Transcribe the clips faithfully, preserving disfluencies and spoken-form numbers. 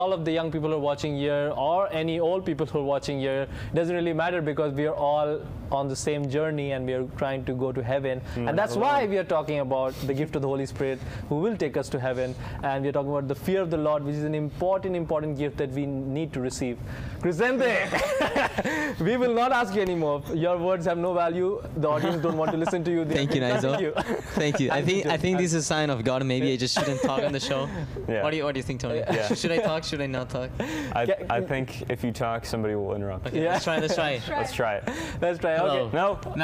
all of the young people who are watching here or any old people who are watching here, doesn't really matter because we are all on the same journey and we are trying to go to heaven. Mm, and that's why we are talking about the gift of the Holy Spirit who will take us to heaven. And we are talking about the fear of the Lord, which is an important, important gift that we need to receive. Crescente, we will not ask you anymore. Your words have no value. The audience don't want to listen to you. Thank you, Nigel. Thank you. Thank you. I think I think this is a sign of God. Maybe I just shouldn't talk on the show. Yeah. What do you What do you think, Tony? Yeah. Should I talk? Should I not talk? I, I think if you talk, somebody will interrupt. Okay, Yeah. let's try. Let's try. Let's try it. Let's try. Hello. Okay. No. No.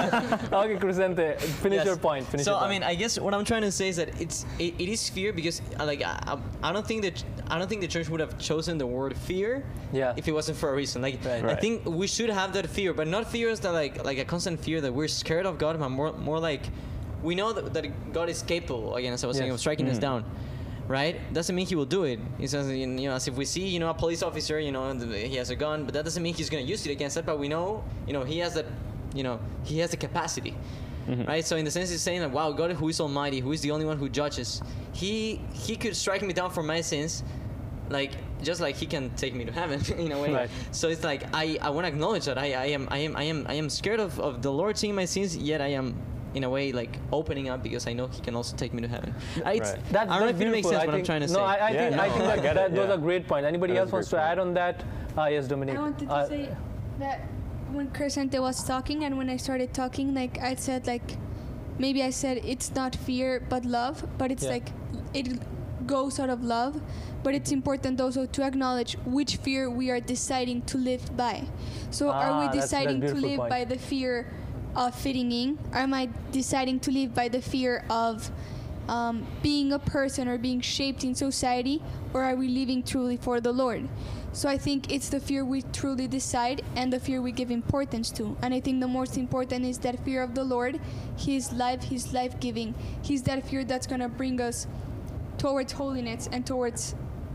Okay, Crescente, finish Yes. your point. Finish so your point. I mean, I guess what I'm trying to say is that it's it, it is fear because uh, like I, I I don't think that I don't think the church would have chosen the word fear Yeah. if it wasn't for a reason. Like Right. I Right. think we should have that fear, but not fear is that like like a constant fear that we're scared of God, but more more like we know that, that God is capable. Again, as I was saying, Yes. of striking us Mhm. down. Right? Doesn't mean he will do it. He says, you know, as if we see, you know, a police officer, you know, and he has a gun, but that doesn't mean he's going to use it against it. But we know, you know, he has that, you know, he has the capacity, Mhm. right? So in the sense, he's saying that, wow, God, who is Almighty, who is the only one who judges, he he could strike me down for my sins, like just like he can take me to heaven in a way. Right. So it's like I, I want to acknowledge that I, I am I am I am I am scared of, of the Lord seeing my sins, yet I am in a way like opening up because I know he can also take me to heaven. I, it's, Right. That's, I don't know that's if it makes beautiful. sense I what I'm think- trying to no, say. I, I Yeah, think, no, I think I that, get that it, those yeah. are great points. Anybody That else is a wants to great add on that? Ah, yes, Dominique. I wanted to Uh, say that when Crescente was talking and when I started talking, like I said, like maybe I said it's not fear but love, but it's Yeah. like it goes out of love. But it's important also to acknowledge which fear we are deciding to live by. So Ah, are we that's- that's deciding to beautiful live point. by the fear of fitting in? Am I deciding to live by the fear of um, being a person or being shaped in society, or are we living truly for the Lord? So I think it's the fear we truly decide and the fear we give importance to. And I think the most important is that fear of the Lord. His life, His life-giving. He's that fear that's going to bring us towards holiness and towards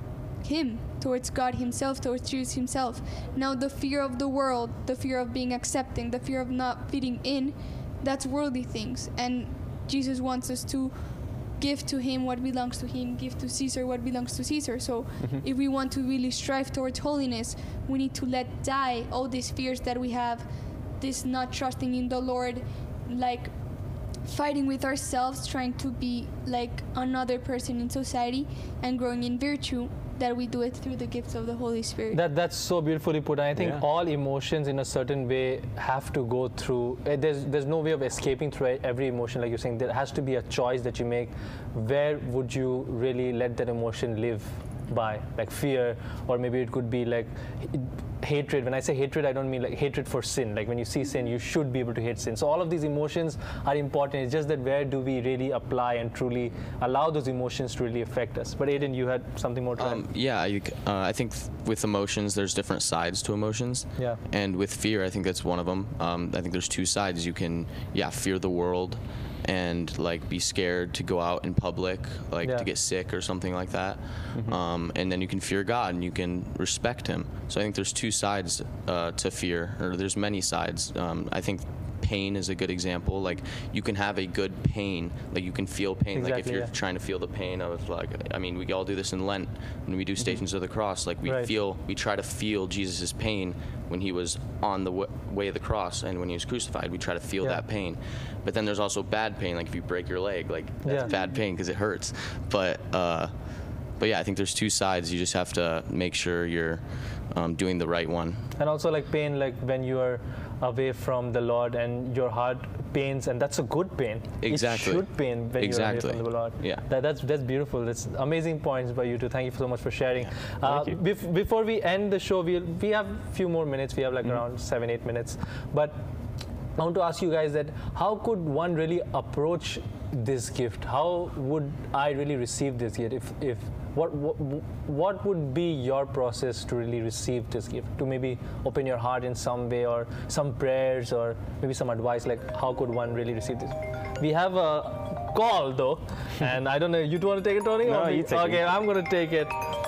Him, towards God Himself, towards Jesus Himself. Now the fear of the world, the fear of being accepting, the fear of not fitting in, that's worldly things. And Jesus wants us to give to Him what belongs to Him, give to Caesar what belongs to Caesar. So if we want to really strive towards holiness, we need to let die all these fears that we have, this not trusting in the Lord, like fighting with ourselves, trying to be like another person in society, and growing in virtue, that we do it through the gifts of the Holy Spirit. That that's so beautifully put. And I think Yeah. all emotions, in a certain way, have to go through. eh, There's there's no way of escaping through every emotion, like you're saying. There has to be a choice that you make. Where would you really let that emotion live by, like fear, or maybe it could be like h- hatred. When I say hatred, I don't mean like hatred for sin. Like when you see sin, you should be able to hate sin. So all of these emotions are important. It's just that where do we really apply and truly allow those emotions to really affect us? But Aiden, you had something more to Um, add. yeah, you, c- uh, I think th- with emotions, there's different sides to emotions. Yeah. And with fear, I think that's one of them. Um, I think there's two sides. You can, yeah, fear the world and like be scared to go out in public, like Yeah. to get sick or something like that. Um, and then you can fear God and you can respect Him. So I think there's two sides uh, to fear, or there's many sides. Um, I think pain is a good example. Like you can have a good pain, like you can feel pain. like if Exactly, you're yeah. trying to feel the pain of like, I mean, we all do this in Lent when we do Stations of the Cross. Like we Right. feel, we try to feel Jesus's pain when He was on the w- way of the cross and when He was crucified. We try to feel Yeah. that pain. But then there's also bad pain, like if you break your leg, like that's Yeah. bad pain because it hurts. But uh, but yeah, I think there's two sides. You just have to make sure you're um, doing the right one. And also like pain, like when you are away from the Lord and your heart pains, and that's a good pain. Exactly. It should pain when Exactly. you're away from the Lord. Yeah. That, that's that's beautiful. That's amazing points by you two. Thank you so much for sharing. Uh, Thank you. bef- before we end the show, we we have a few more minutes. We have like around seven, eight minutes. But I want to ask you guys that how could one really approach this gift? How would I really receive this gift? If if what what, what would be your process to really receive this gift? To maybe open your heart in some way, or some prayers, or maybe some advice. Like how could one really receive this? We have a call though, and I don't know. You two want to take it, Tony? No, Or me? you take it. Okay, I'm going to take it.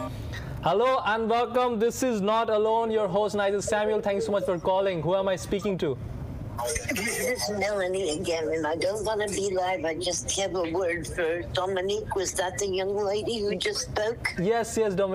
Hello and welcome. This is Not Alone. Your host Nigel Samuel. Thank you so much for calling. Who am I speaking to? This is Melanie again, and I don't want to be live. I just have a word for Dominique. Was that the young lady who just spoke? Yes, yes, Dominic.